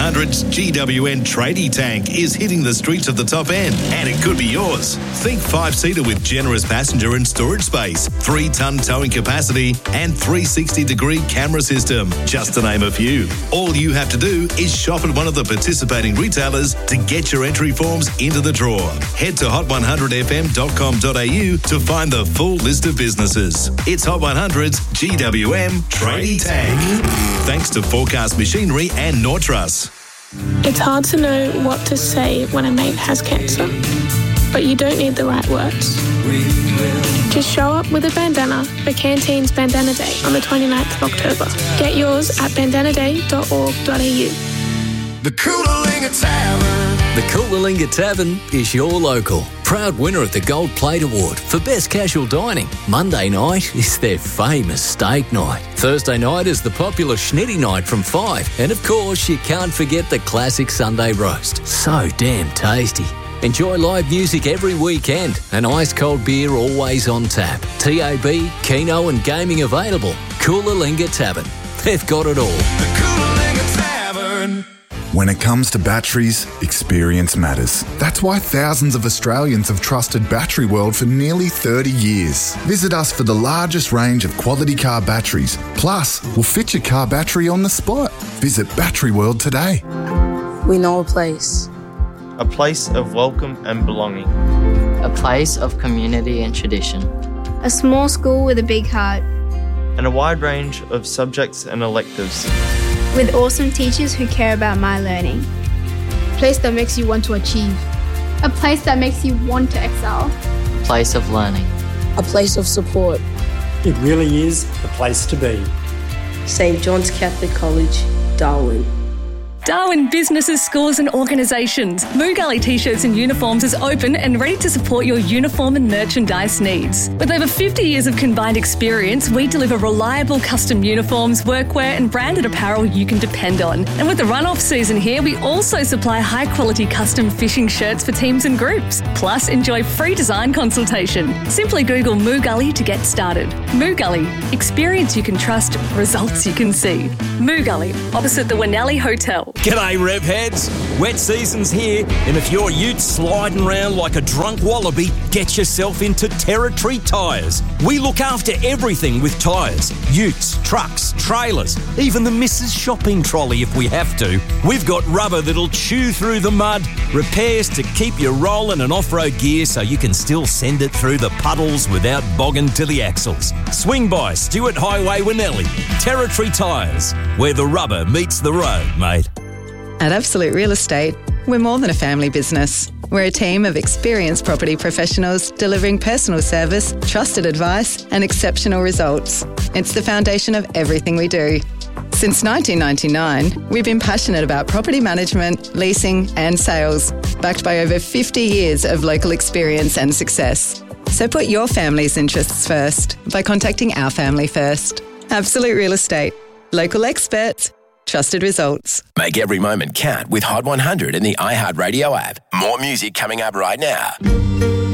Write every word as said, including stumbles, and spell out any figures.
hundred's G W N Tradie Tank is hitting the streets of the top end, and it could be yours. Think five-seater with generous passenger and storage space, three-ton towing capacity, and three sixty degree camera system, just to name a few. All you have to do is shop at one of the participating retailers to get your entry forms into the draw. Head to hot one hundred f m dot com dot a u to find the full list of businesses. It's Hot one hundred's G W M Tradie Tank. Thanks to Forecast Machinery and Nortrus. It's hard to know what to say when a mate has cancer, but you don't need the right words. Just show up with a bandana for Canteen's Bandana Day on the twenty-ninth of October. Get yours at bandana day dot org dot a u. The Coolalingga Tavern. The Coolalingga Tavern is your local. Proud winner of the Gold Plate Award for Best Casual Dining. Monday night is their famous steak night. Thursday night is the popular Schnitty night from five. And of course, you can't forget the classic Sunday roast. So damn tasty. Enjoy live music every weekend and ice-cold beer always on tap. T A B, Keno and gaming available. Coolalingga Tavern. They've got it all. The Coolalingga Tavern. When it comes to batteries, experience matters. That's why thousands of Australians have trusted Battery World for nearly thirty years. Visit us for the largest range of quality car batteries. Plus, we'll fit your car battery on the spot. Visit Battery World today. We know a place. A place of welcome and belonging. A place of community and tradition. A small school with a big heart. And a wide range of subjects and electives. With awesome teachers who care about my learning. A place that makes you want to achieve. A place that makes you want to excel. A place of learning. A place of support. It really is the place to be. Saint John's Catholic College, Darwin. Darwin Businesses, Schools and Organisations. Moo Gully T-shirts and uniforms is open and ready to support your uniform and merchandise needs. With over fifty years of combined experience, we deliver reliable custom uniforms, workwear and branded apparel you can depend on. And with the run-off season here, we also supply high-quality custom fishing shirts for teams and groups. Plus, enjoy free design consultation. Simply Google Moo Gully to get started. Moo Gully. Experience you can trust, results you can see. Moo Gully, opposite the Winnelli Hotel. G'day, rev heads. Wet season's here, and if your ute sliding around like a drunk wallaby, get yourself into Territory Tyres. We look after everything with tyres. Utes, trucks, trailers, even the missus shopping trolley if we have to. We've got rubber that'll chew through the mud, repairs to keep you rolling and off-road gear so you can still send it through the puddles without bogging to the axles. Swing by Stewart Highway, Winnelli. Territory Tyres, where the rubber meets the road, mate. At Absolute Real Estate, we're more than a family business. We're a team of experienced property professionals delivering personal service, trusted advice, and exceptional results. It's the foundation of everything we do. Since nineteen ninety-nine, we've been passionate about property management, leasing, and sales, backed by over fifty years of local experience and success. So put your family's interests first by contacting our family first. Absolute Real Estate. Local experts. Trusted results. Make every moment count with Hot one hundred in the iHeartRadio app. More music coming up right now.